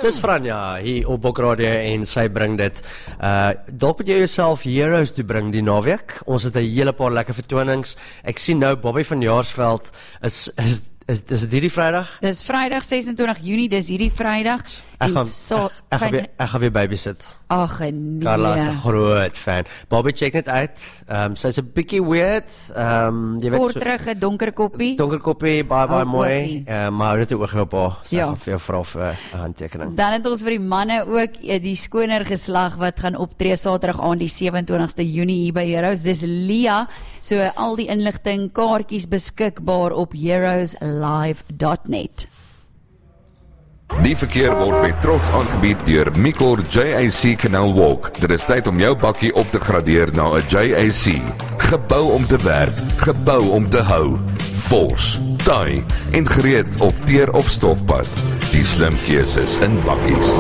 Dis Franja hier op Bok Radio en sy bring dit. Dalk moet jy jouself Heroes toe bring die naweek. Ons het 'n hele paar lekker vertonings. Ek sien nou Bobby van Jaarsveld is dit hierdie Vrydag? Dis Vrydag 26 Junie, dis hierdie Vrydag. Ek gaan weer babysit. Ag nee. Carla is 'n groot fan. Bobby check net uit. Sy's 'n bietjie weird. Jy weet Kortrige donker koppie. Donker koppie, baie mooi. oogie. Maar dit oog op haar. Sy Ja. gaan vir jou vra vir 'n handtekening. Dan het ons vir die manne ook die skoner geslag wat gaan optree Saterdag aand die 27ste Junie hier by Heroes. Dis Lia. So al die inligting, kaartjies beskikbaar op heroeslive.net. Die verkeer word met trots aangebied deur Micor JAC Canal Walk. Dit is tyd om jou bakkie op te gradeer na 'n JAC. Gebou om te werk, gebou om te hou. Vors, taai en gereed op teer of stofpad. Die slim keuses in bakkies.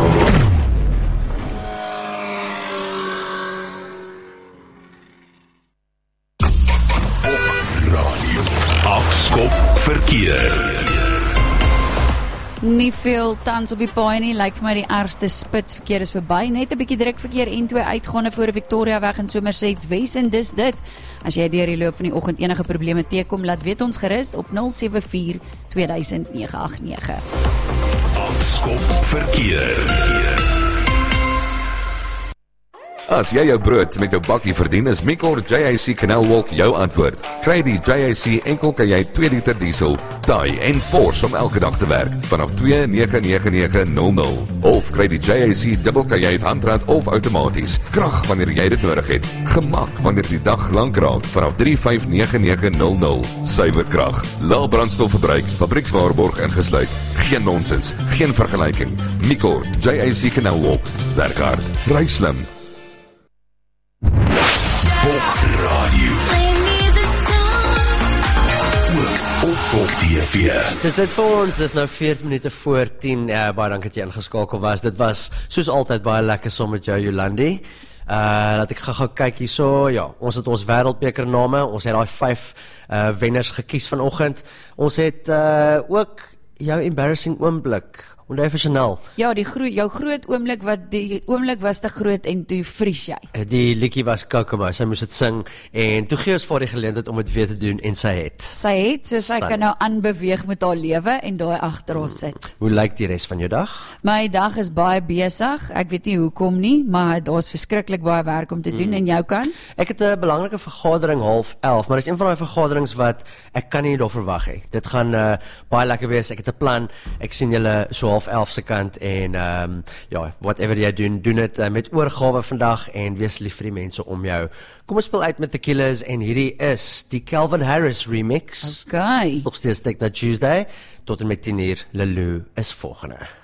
Radio. Afskop verkeer. Nie veel tans op die paai nie, lyk vir my die ergste spitsverkeer is verby. Net 'n bietjie drukverkeer N2 uitgaande voor Victoria weg in Somerset Wes en dis dit. As jy deur die loop van die oggend enige probleme teekom, laat weet ons gerus op 074 200989. Afskop verkeer. As jy jou brood met jou bakkie verdien, is Micor JAC Canal Walk jou antwoord. Kry die JAC enkel kajuit 2 liter diesel, taai en Vors om elke dag te werk vanaf 2,99900. Of kry die JAC dubbel kajuit handrat of outomaties. Krag wanneer jy dit nodig het. Gemak wanneer die dag lank raak vanaf 3,59900. Suiwer krag, lae brandstofverbruik, fabriekswaarborg ingesluit. Geen nonsens, geen vergelyking. Micor JAC Canal Walk. Werk hard, ry slim. Bok Radio. Ook op Bok TV. Dis dit vir ons, dis nou 14 minute voor 10, baie dankie dat jy ingeskakel was. Dit was soos altyd baie lekker saam met jou Jolandi. Laat ek gou kyk hierso. Ja, ons het ons wêreldbeker name, ons het daai 5 wenners gekies vanoggend. Ons het ook jou embarrassing oomblik. Onthou vir Chanel. Ja, jou groot oomblik die oomblik was te groot en toe vries jy. Die liedjie was Kokomo, sy moes dit sing en toe gee ons vir die geleentheid om dit weer te doen en sy het. Sy kan nou aanbeweeg met haar lewe en daai agter ons sit. Hoe lyk die res van jou dag? My dag is baie besig. Ek weet nie hoekom nie, maar daar's verskriklik baie werk om te doen en jou kan? Ek het 'n belangrike vergadering 11:30, maar dis een van daai vergaderings wat ek kan nie daar verwag hê. Dit gaan baie lekker wees. Ek het 'n plan. Ek sien julle so 11:30 se kant en ja, whatever jy doen dit met oorgawe vandag en wees lief vir die mense om jou. Kom ons speel uit met The Killers en hierdie is die Calvin Harris remix. Okay. Dis nog steeds Take That Tuesday tot en met 10:00. Lulu is volgende.